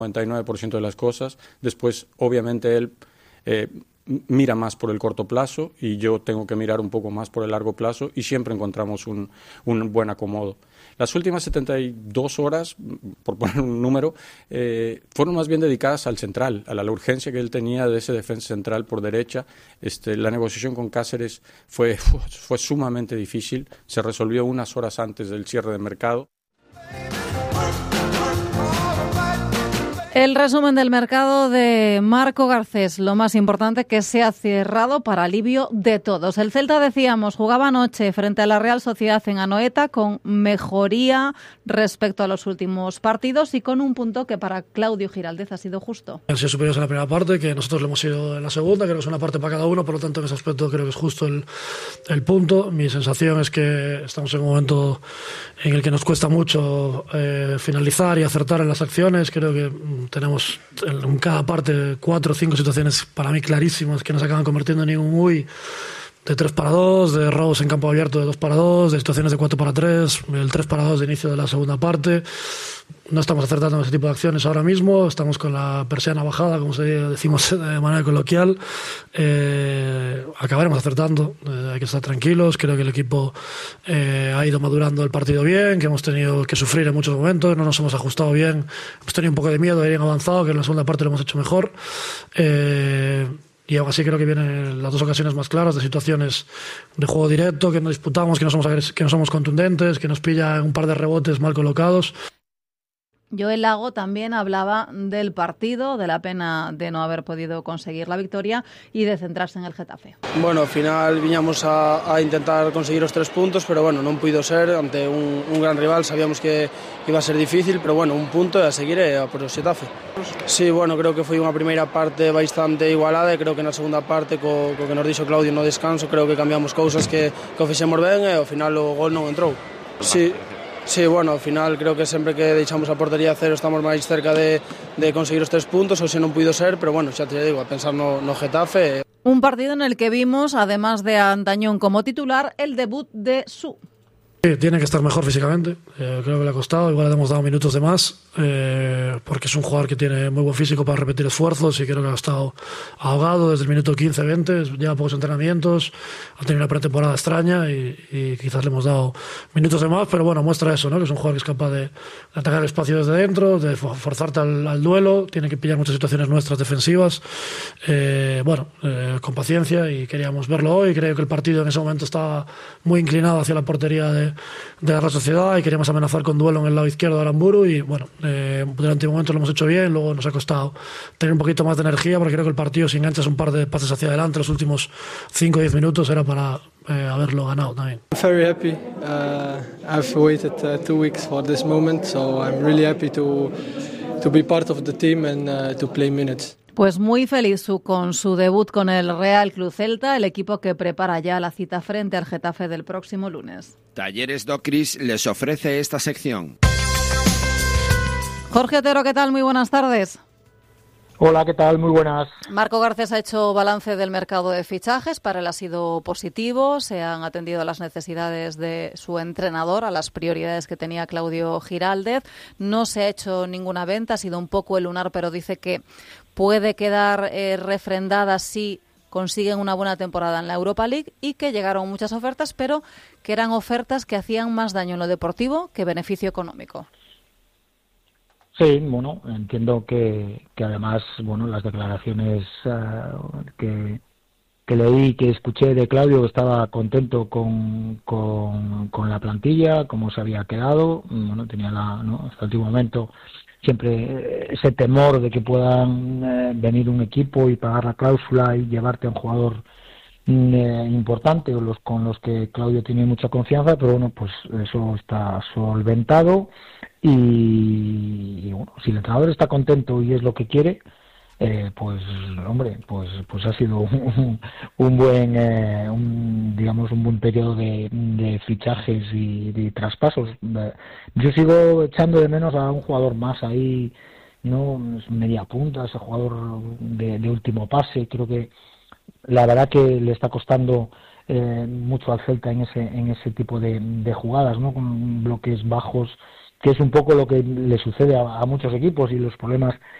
99% de las cosas. Después, obviamente, él mira más por el corto plazo y yo tengo que mirar un poco más por el largo plazo y siempre encontramos un buen acomodo. Las últimas 72 horas, por poner un número, fueron más bien dedicadas al central, a la urgencia que él tenía de ese defensa central por derecha. La negociación con Cáceres fue sumamente difícil, se resolvió unas horas antes del cierre de mercado. El resumen del mercado de Marco Garcés, lo más importante que se ha cerrado para alivio de todos. El Celta, decíamos, jugaba anoche frente a la Real Sociedad en Anoeta con mejoría respecto a los últimos partidos y con un punto que para Claudio Giraldez ha sido justo. Han sido superiores en la primera parte, que nosotros lo hemos sido en la segunda, creo que es una parte para cada uno, por lo tanto en ese aspecto creo que es justo el punto. Mi sensación es que estamos en un momento en el que nos cuesta mucho finalizar y acertar en las acciones. Creo que tenemos en cada parte 4 o 5 situaciones para mí clarísimas que nos acaban convirtiendo en un UI de 3-2, de robos en campo abierto de 2-2, de situaciones de 4-3, el 3-2 de inicio de la segunda parte. No estamos acertando en ese tipo de acciones ahora mismo, estamos con la persiana bajada, como decimos de manera coloquial. Acabaremos acertando, hay que estar tranquilos. Creo que el equipo ha ido madurando el partido bien, que hemos tenido que sufrir en muchos momentos, no nos hemos ajustado bien, hemos tenido un poco de miedo de ir en avanzado, que en la segunda parte lo hemos hecho mejor. Y aún así creo que vienen las dos ocasiones más claras de situaciones de juego directo, que no disputamos, que no somos contundentes, que nos pilla en un par de rebotes mal colocados. Joel Lago también hablaba del partido, de la pena de no haber podido conseguir la victoria y de centrarse en el Getafe. Bueno, al final viñamos a intentar conseguir los 3 puntos, pero bueno, non puido ser ante un gran rival, sabíamos que iba a ser difícil, pero bueno, un punto e a seguir por o Getafe. Sí, bueno, creo que foi unha primeira parte bastante igualada e creo que na segunda parte, co que nos dixo Claudio no descanso, creo que cambiamos cousas que o fixemos ben e ao final o gol non entrou. Sí, bueno, ao final creo que sempre que deixamos a portería a cero estamos máis cerca de conseguir os 3 puntos, ou se non puido ser, pero bueno, xa te digo, a pensar no Getafe. Un partido en el que vimos, además de a Antañón como titular, el debut de Su. Sí, tiene que estar mejor físicamente, creo que le ha costado, igual le hemos dado minutos de más, porque es un jugador que tiene muy buen físico para repetir esfuerzos y creo que ha estado ahogado desde el minuto 15-20, lleva pocos entrenamientos, ha tenido una pretemporada extraña y quizás le hemos dado minutos de más, pero bueno, muestra eso, ¿no? Que es un jugador que es capaz de atacar el espacio desde dentro, de forzarte al duelo, tiene que pillar muchas situaciones nuestras defensivas, con paciencia, y queríamos verlo hoy. Creo que el partido en ese momento estaba muy inclinado hacia la portería de la Real Sociedad y queríamos amenazar con duelo en el lado izquierdo de Aramburu y bueno, durante un momento lo hemos hecho bien, luego nos ha costado tener un poquito más de energía porque creo que el partido, si enganchas un par de pases hacia adelante los últimos 5 o 10 minutos, era para haberlo ganado también. I'm very happy. I've waited 2 weeks for this moment, so I'm really happy to be part of the team and to play minutes. Pues muy feliz con su debut con el Real Club Celta, el equipo que prepara ya la cita frente al Getafe del próximo lunes. Talleres Docris les ofrece esta sección. Jorge Otero, ¿qué tal? Muy buenas tardes. Hola, ¿qué tal? Muy buenas. Marco Garcés ha hecho balance del mercado de fichajes, para él ha sido positivo, se han atendido a las necesidades de su entrenador, a las prioridades que tenía Claudio Giraldez, no se ha hecho ninguna venta, ha sido un poco el lunar, pero dice que puede quedar refrendada si consiguen una buena temporada en la Europa League y que llegaron muchas ofertas, pero que eran ofertas que hacían más daño en lo deportivo que beneficio económico. Sí, bueno, entiendo que además, bueno, las declaraciones que leí, que escuché de Claudio, estaba contento con la plantilla, cómo se había quedado, bueno, tenía hasta el último momento siempre ese temor de que puedan venir un equipo y pagar la cláusula y llevarte a un jugador importante o con los que Claudio tiene mucha confianza, pero bueno, pues eso está solventado y bueno, si el entrenador está contento y es lo que quiere, pues hombre, pues ha sido un buen periodo de fichajes y de traspasos. Yo sigo echando de menos a un jugador más ahí, no media punta, ese jugador de último pase. Creo que la verdad que le está costando mucho al Celta en ese tipo de jugadas, ¿no? Con bloques bajos que es un poco lo que le sucede a muchos equipos y los problemas